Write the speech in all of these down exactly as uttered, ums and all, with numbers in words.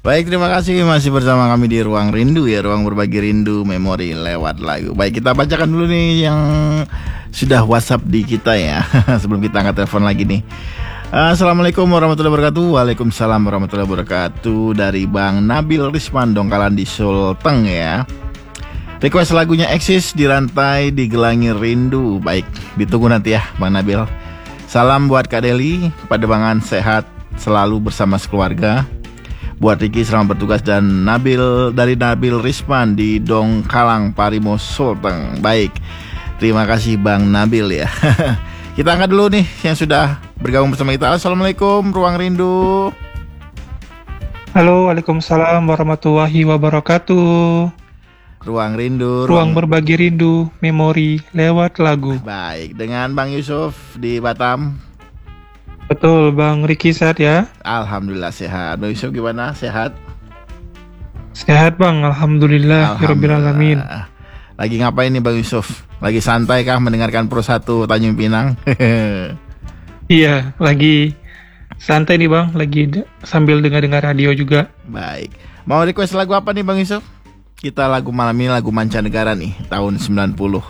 Baik, terima kasih masih bersama kami di Ruang Rindu ya, ruang berbagi rindu memori lewat lagu. Baik, kita bacakan dulu nih yang sudah WhatsApp di kita ya. Sebelum kita angkat telepon lagi nih. Assalamualaikum warahmatullahi wabarakatuh. Waalaikumsalam warahmatullahi wabarakatuh. Dari Bang Nabil Risman Dongkalan di Sulteng ya. Request lagunya Eksis di rantai digelangi rindu. Baik, ditunggu nanti ya Bang Nabil. Salam buat Kak Deli, Pademangan sehat selalu bersama sekeluarga. Buat Riki selamat bertugas dan Nabil dari Nabil Risman di Dongkalang Parimo Sulteng. Baik, terima kasih Bang Nabil ya. Kita angkat dulu nih yang sudah bergabung bersama kita. Assalamualaikum Ruang Rindu. Halo, waalaikumsalam warahmatullahi wabarakatuh. Ruang Rindu, ruang, ruang berbagi rindu memori lewat lagu. Baik, dengan Bang Yusuf di Batam. Betul, Bang Riki sehat ya? Alhamdulillah sehat. Bang Yusuf gimana? Sehat? Sehat Bang, Alhamdulillah, Alhamdulillah. Alamin. Lagi ngapain nih Bang Yusuf? Lagi santai kah mendengarkan Pro satu Tanjung Pinang? Iya, lagi santai nih Bang, lagi d- sambil dengar-dengar radio juga. Baik, mau request lagu apa nih Bang Yusuf? Kita lagu malam ini lagu mancanegara nih, tahun sembilan puluh.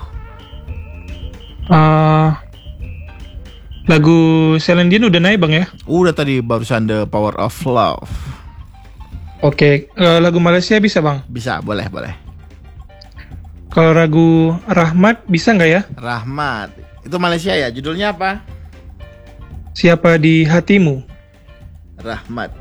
Uh, lagu Celine Dion udah naik Bang ya? Udah tadi barusan The Power of Love. Oke, uh, lagu Malaysia bisa Bang? Bisa, boleh, boleh. Kalau lagu Rahmat bisa nggak ya? Rahmat, itu Malaysia ya, judulnya apa? Siapa di hatimu? Rahmat.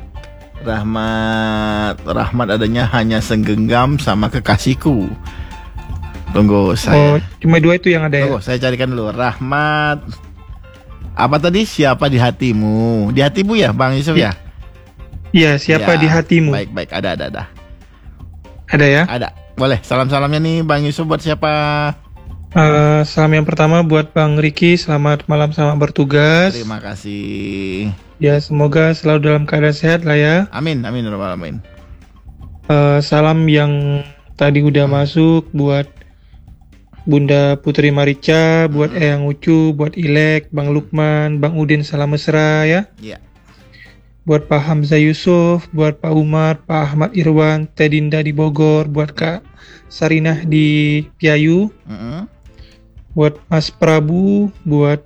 Rahmat, Rahmat adanya hanya senggenggam sama kekasihku. Tunggu saya. Oh, cuma dua itu yang ada ya? Tunggu, saya carikan dulu. Rahmat. Apa tadi? Siapa di hatimu? Di hatimu ya, Bang Yusuf ya? Iya, siapa ya, di hatimu? Baik, baik, ada, ada, ada. Ada ya? Ada. Boleh, salam-salamnya nih Bang Yusuf buat siapa? Uh, salam yang pertama buat Bang Riki, selamat malam, selamat bertugas. Terima kasih. Ya, semoga selalu dalam keadaan sehat lah ya. Amin, amin, amin. Uh, salam yang tadi udah hmm. masuk buat Bunda Putri Marica, buat hmm. Eyang Ucu, buat Ilek, Bang Lukman, Bang Udin salam mesra ya. Iya. Buat Pak Hamzah Yusuf, buat Pak Umar, Pak Ahmad Irwan, Teh Dinda di Bogor, buat Kak Sarinah di Piayu, hmm. buat Mas Prabu, buat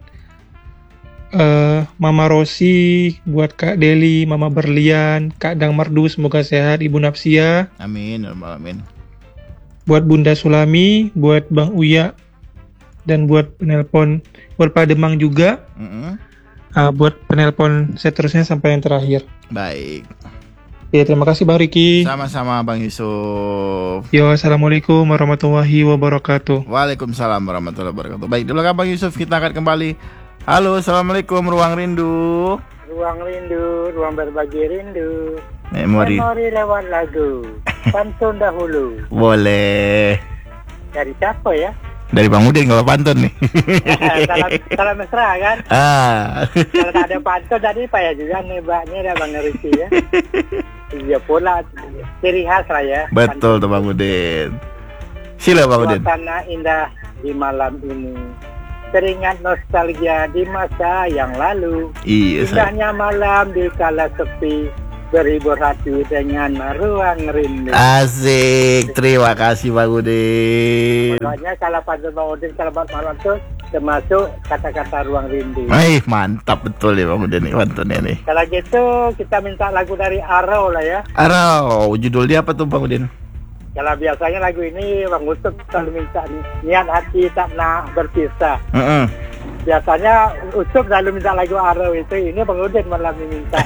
Uh, Mama Rosi, buat Kak Deli, Mama Berlian, Kak Dang Merdu, semoga sehat, Ibu Napsia. Amin, amin. Buat Bunda Sulami, buat Bang Uya, dan buat penelpon, buat Pak Demang juga. Mm-hmm. Uh, buat penelpon seterusnya sampai yang terakhir. Baik. Ya, terima kasih Bang Riki. Sama-sama Bang Yusuf. Yo, assalamualaikum warahmatullahi wabarakatuh. Waalaikumsalam warahmatullahi wabarakatuh. Baik, dulu kan Bang Yusuf, kita akan kembali. Halo, assalamualaikum Ruang Rindu. Ruang Rindu, ruang berbagi rindu. Memori. Memori lewat lagu. Pantun dahulu. Boleh. Dari siapa ya? Dari Bang Udin kalau pantun nih. Salam, salam mesra kan? Ah. Kalau tak ada pantun tadi payah juga nebaknya ada Bang Riki ya. Iya pula ciri khas lah ya. Betul tuh Bang Udin. Sila Bang Udin. Suasana indah di malam ini. Teringat nostalgia di masa yang lalu. Iya, indahnya malam di kala sepi, berhibur hati dengan ruang rindu. Asik, terima kasih Bang Udin. Pokoknya kalau pantun Bang Udin kalau buat malam tuh termasuk kata-kata ruang rindu. Eh, mantap betul ya Bang Udin nih pantunnya nih. Kalau gitu kita minta lagu dari Arrow lah ya. Arrow, judulnya apa tuh Bang Udin? Kalau biasanya lagu ini Bang Ucup selalu minta niat hati tak nak berpisah. Uh-uh. Biasanya Ucup selalu minta lagu Arrow itu, ini Bang Udin malam ini minta.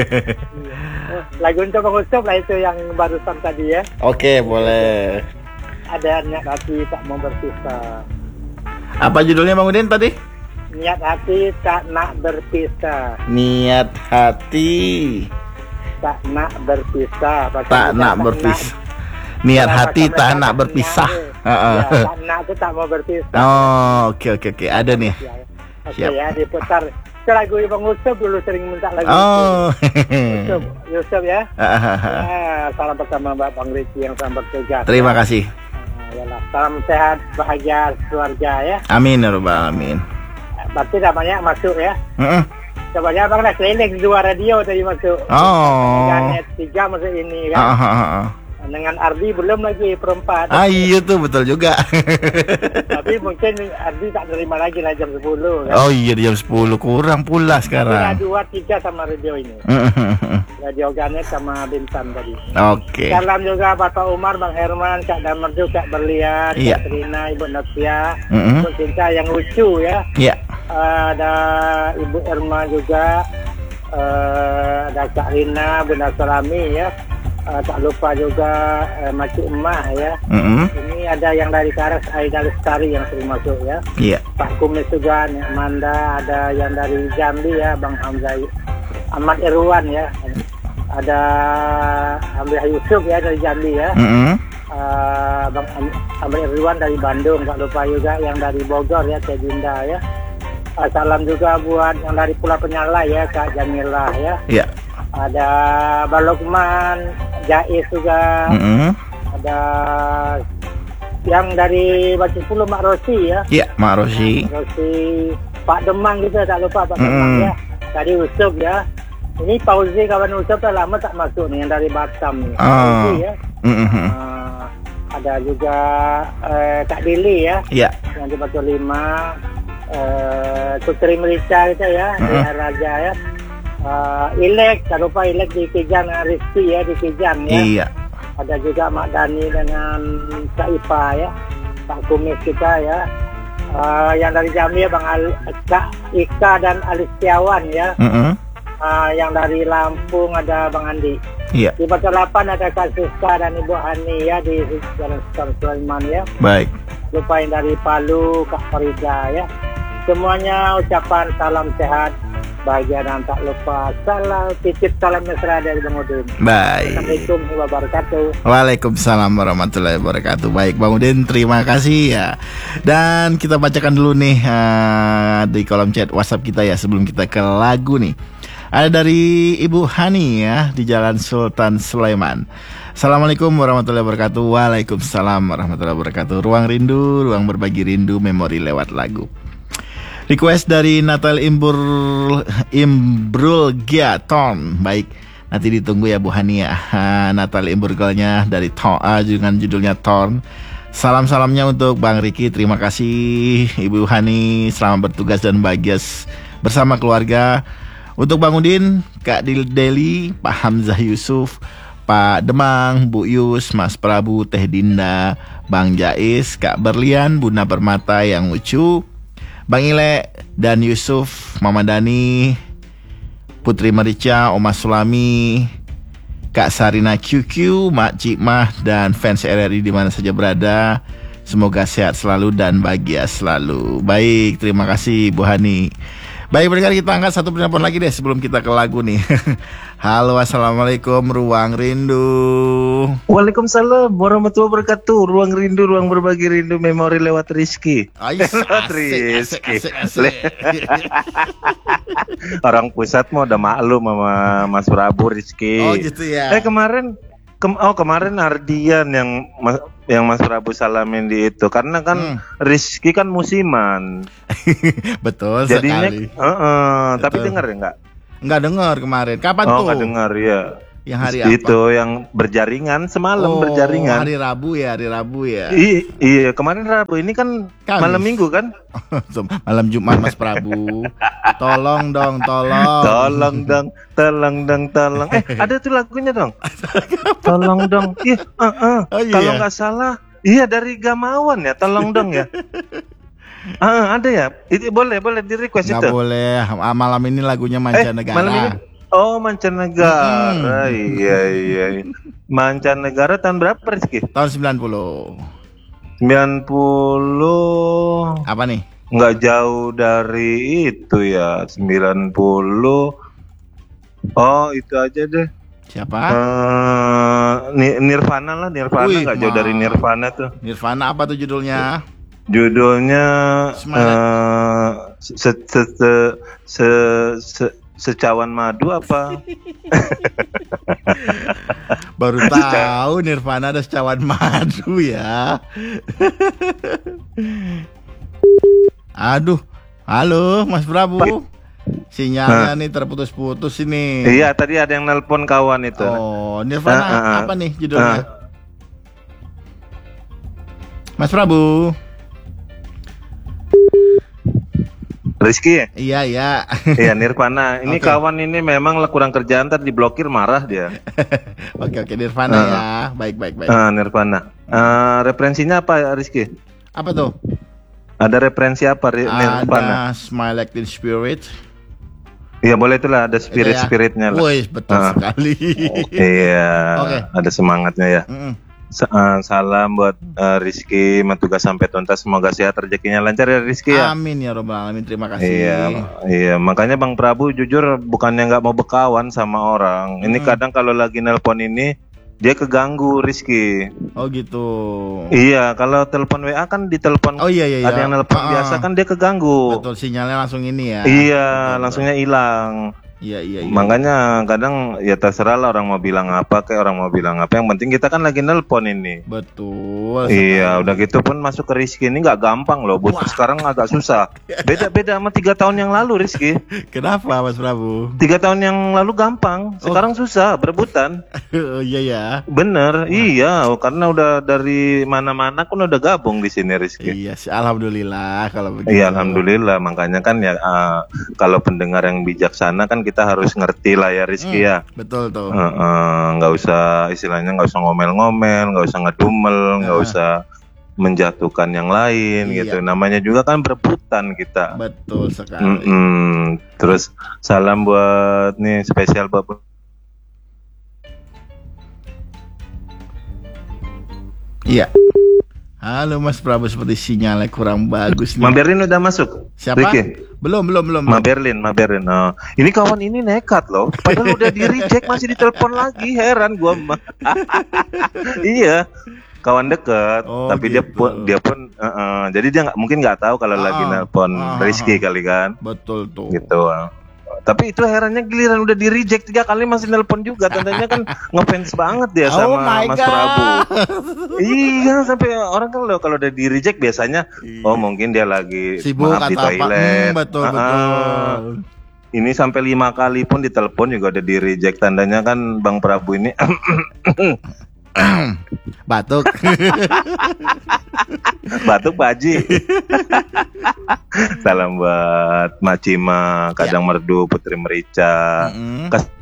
Ya. Lagu untuk Bang Ucup lah itu yang barusan tadi ya. Oke, boleh. Ada niat hati tak mau berpisah. Apa judulnya Bang Udin tadi? Niat hati tak nak berpisah. Niat hati tak nak berpisah. Tak, tak nak berpisah. Niat Karena hati tak nak berpisah. Uh-uh. Ya, tak nak itu tak mau berpisah. Oh, oke oke oke. Ada nih. Ya, oke okay, ya, diputar. Itu lagu Bang Ucup dulu sering minta lagu. Oh. Yusuf, Yusuf ya. Ya. Salam pertama Mbak Bang Riki yang selamat bertugas. Terima ya. kasih. Yalah, salam sehat, bahagia keluarga ya. Amin ya rabbal alamin. Berarti namanya masuk ya. Uh-uh. Coba abang dah keliling dua radio tadi masuk. Oh. Ganet tiga masuk ini kan. Ah, ah, ah, ah. Dengan Ardi belum lagi perempat. Ah iya tuh betul juga. Tapi mungkin Ardi tak terima lagi lah jam sepuluh kan? Oh iya jam sepuluh kurang pula sekarang. Ada dua tiga sama radio ini. Radio Ganet sama Bintang tadi. Oke. Okay. Salam juga Bapak Umar, Bang Herman, Kak Damar juga, Kak Berlian, iya. Kak Trina, Ibu Natia, mm-hmm. Ibu Cinta yang lucu ya. Iya. Uh, ada Ibu Irma juga, uh, ada Kak Rina, Bunda Salami ya. Uh, tak lupa juga uh, Makcik Emak ya. Mm-hmm. Ini ada yang dari Karas, Aida Lestari yang sering masuk ya. Iya. Pak Kumis juga, Nek Manda, ada yang dari Jambi ya, Bang Hamzah, Ahmad Irwan ya. Ada Amir Yusuf ya dari Jambi ya. Mm-hmm. uh, Bang Amir Irwan dari Bandung. Tak lupa juga yang dari Bogor ya, Teh Dinda ya. Uh, salam juga buat yang dari Pulau Penyala ya, Kak Jamilah ya. Iya. Ada Balokman, Jais juga. Mm-hmm. Ada yang dari Batu Pulau Mak Rosi ya. Iya, Mak Rosi. Rosi, Pak Demang juga tak lupa Pak mm-hmm. Demang ya. Tadi Usop ya. Ini Pauzi kawan Usop dah lama tak masuk nih yang dari Batam nih. Oh. Pauzi ya. Mm-hmm. Uh, ada juga uh, Kak Dili ya. Iya. Yang di Batu Lima. Uh, Putri Merica gitu ya, mm-hmm. di Raja ya. Uh, Ilek, tak lupa Ilek di Kijang, Rizky ya di Kijang ya. Iya. Ada juga Mak Dani dengan Kak Ipa ya, Pak Kumis kita ya. Uh, yang dari Jambi ya Bang Al- Kak Ika dan Alistiawan ya. Mm-hmm. Uh, yang dari Lampung ada Bang Andi. Iya. Di Batu Lapan ada Kak Siska dan Ibu Hani ya di Jalan Sultan Sulaiman ya. Baik. Lupa yang dari Palu Kak Farida ya. Semuanya ucapan salam sehat, bahagia dan tak lupa salam titip salam mesra dari Bang Udin. Baik. Assalamualaikum warahmatullahi wabarakatuh. Waalaikumsalam warahmatullahi wabarakatuh. Baik Bang Udin, terima kasih ya. Dan kita bacakan dulu nih uh, di kolom chat WhatsApp kita ya sebelum kita ke lagu nih. Ada dari Ibu Hani ya di Jalan Sultan Sulaiman. Assalamualaikum warahmatullahi wabarakatuh. Waalaikumsalam warahmatullahi wabarakatuh. Ruang rindu, ruang berbagi rindu, memori lewat lagu. Request dari Natal Imbur Imbrulgiaton. Baik, nanti ditunggu ya Bu Hani ya. Natal Imbrulnya dari Thorn, uh, dengan judulnya Thorn. Salam-salamnya untuk Bang Riki. Terima kasih Ibu Hani. Selamat bertugas dan bahagia bersama keluarga. Untuk Bang Udin, Kak Deli, Pak Hamzah Yusuf, Pak Demang, Bu Yus, Mas Prabu, Teh Dinda, Bang Jais, Kak Berlian, Bunda Permata yang lucu, Bang Ile dan Yusuf, Mama Dani, Putri Merica, Oma Sulami, Kak Sarina Q Q, Mak Cikmah, dan fans R R I di mana saja berada. Semoga sehat selalu dan bahagia selalu. Baik, terima kasih Bu Hani. Baik, berikutnya kita angkat satu penelpon lagi deh sebelum kita ke lagu nih. Halo, assalamualaikum, Ruang Rindu. Waalaikumsalam warahmatullahi wabarakatuh. Ruang Rindu, ruang berbagi rindu, memori lewat Rizky. Ais, Lewat asik, Rizky. asik, asik, asik. Orang pusat mau udah maklum sama Mas Prabu Rizky. Oh gitu ya. Eh kemarin Kem, oh kemarin Ardian yang mas, yang Mas Prabu salamin di itu karena kan Hmm. Rizky kan musiman. Betul Jadinya, sekali. uh, uh, tapi Betul. dengar ya enggak? Nggak dengar kemarin. Kapan Oh tuh? nggak dengar ya. Yang hari apa? Itu yang berjaringan semalam Oh, berjaringan. hari Rabu ya, hari Rabu ya. I, iya kemarin Rabu ini kan Kamis. malam Minggu kan? Malam Jumat Mas Prabu. Tolong dong, tolong. Tolong dong, tolong dong, tolong. Eh ada tuh lagunya dong. Tolong dong. Iya, uh, uh. Oh, iya. Kalau nggak salah, iya dari Gamawan ya. Tolong dong ya. Ah ada ya. Itu boleh, boleh di request Nggak itu. boleh. Malam ini lagunya Eh mancanegara. malam ini. Oh mancanegara. Iya iya. Mancanegara tahun berapa Rizky? Tahun sembilan puluh. sembilan puluh. Apa nih? Nggak jauh dari itu ya, sembilan puluh. Oh itu aja deh. Siapa? Uh, Nirvana lah, Nirvana Wih, nggak jauh ma- dari Nirvana tuh. Nirvana apa tuh judulnya? Judulnya Semangat. uh, se, se, se, se, se, secawan madu apa? Baru tahu Nirvana ada secawan madu ya. Aduh. Halo Mas Prabu. Sinyalnya nih terputus-putus ini. Iya, tadi ada yang nelpon kawan itu. Oh, Nirvana Uh, uh, apa nih judulnya? uh. Mas Prabu. Rizky. Iya, iya. Iya, Nirvana. Ini Oke. kawan ini memang kurang kerjaan, ntar diblokir marah dia. Oke, oke, Nirvana Uh. ya. Baik, baik, baik. Uh, Nirvana. Uh, referensinya apa, Rizky? Apa tuh? Ada referensi apa, Ri- Nirvana? Ada Smile Like Teen Spirit. Iya, boleh itulah, ada Itu ya. spirit-spiritnya lah. Wih, betul Uh. sekali. Iya, Oke. ada semangatnya ya. Mm-mm. Sa- uh, salam buat uh, Rizky, mentugas sampai tuntas, semoga sehat, rezekinya lancar ya Rizky ya. Amin ya robbal alamin. Terima kasih. Iya, iya. Makanya Bang Prabu jujur bukannya nggak mau berkawan sama orang. Ini Hmm. kadang kalau lagi nelpon ini dia keganggu Rizky. Oh gitu. Iya, kalau telepon W A kan ditelepon. Oh iya iya. Ada iya. yang nelpon Ah, biasa kan dia keganggu. Betul, sinyalnya langsung ini ya. Iya, Betul, langsungnya hilang. Iya iya. iya. Makanya kadang ya terserah lah orang mau bilang apa, kayak orang mau bilang apa. Yang penting kita kan lagi nelpon ini. Betul. Iya, udah gitu pun masuk ke Rizky ini nggak gampang loh. Bos sekarang agak susah. Beda-beda sama tiga tahun yang lalu Rizky. Kenapa Mas Prabu? Tiga tahun yang lalu gampang, sekarang susah berebutan. Oh iya ya. Bener, iya, karena udah dari mana-mana kan udah gabung di sini Rizky. Iya sih, alhamdulillah kalau begitu. Iya, alhamdulillah. Makanya kan ya uh, kalau pendengar yang bijaksana kan kita harus ngerti lah ya Rizky Hmm, ya. Betul tuh. Uh, uh, nggak usah istilahnya nggak usah ngomel-ngomel, nggak usah ngedumel, nggak Ah. usah menjatuhkan yang lain Iya. gitu. Namanya juga kan berebutan kita. Betul sekali. Mm-mm. Terus salam buat nih spesial buat Iya. Halo Mas Prabu, seperti sinyalnya kurang bagus nih. Ma Berlin udah masuk. Siapa? Ricky. Belum, belum, belum. Ma belum. Berlin, Ma Berlin. Oh. Ini kawan ini nekat loh. Padahal udah di reject masih ditelepon lagi. Heran gua mah. Iya. Kawan deket, Oh, tapi dia gitu. pun dia pun uh, uh, jadi dia nggak mungkin nggak tahu kalau Ah, lagi nelpon ah, Rizky ah. kali kan. Betul tuh. Gitu. Tapi itu herannya giliran udah di reject tiga kali masih nelpon juga. Tandanya kan ngefans banget dia Oh sama my Mas God. Prabu. Iya, sampai orang kan lo kalau udah di reject biasanya Iya. oh mungkin dia lagi Sibuk maaf di atau apa? toilet. Hmm, betul, Ah, ah. betul. Ini sampai lima kali pun ditelepon juga udah di reject. Tandanya kan Bang Prabu ini Batuk. batuk Pak Haji. Salam buat Macima, Kadang Merdu, Putri Merica. Mm-mm. Kas-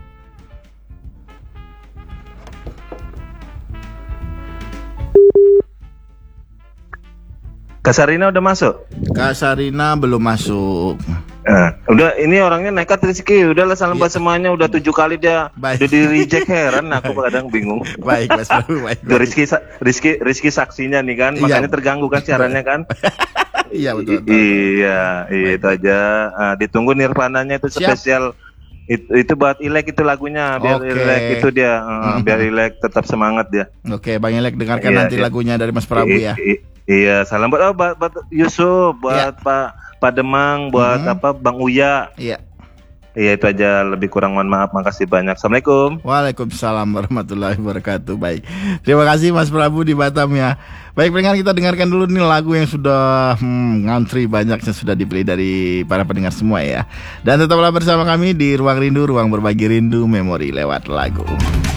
Kasarina udah masuk? Kak Sarina belum masuk. Eh, udah ini orangnya nekat Rizky. Udahlah salam buat semuanya. Udah tujuh kali dia Baik. udah di reject, heran. Aku kadang bingung. Baik Mas Prabu, baik. Tuh, Rizky, sa- Rizky, Rizky saksinya nih kan, Iya. makanya terganggu kan siarannya kan. Iya betul. I- betul. iya, iya, itu aja. Ah, ditunggu Nirvananya itu Siap. spesial. Itu, itu buat Ilek itu lagunya, biar Oke. Ilek itu dia, uh, biar Ilek tetap semangat dia. Oke, Bang Elek dengarkan Iya, nanti iya. lagunya dari Mas Prabu I- ya. i- iya, salam buat, oh, buat, buat Yusuf, buat Pak Pak Demang, buat Mhm. apa Bang Uya. Iya. Iya itu aja, lebih kurang mohon maaf, makasih banyak. Assalamualaikum. Waalaikumsalam warahmatullahi wabarakatuh. Baik. Terima kasih Mas Prabu di Batam ya. Baik, pendengar, kita dengarkan dulu nih lagu yang sudah hmm, ngantri banyak yang sudah dipilih dari para pendengar semua ya. Dan tetaplah bersama kami di Ruang Rindu, ruang berbagi rindu, memori lewat lagu.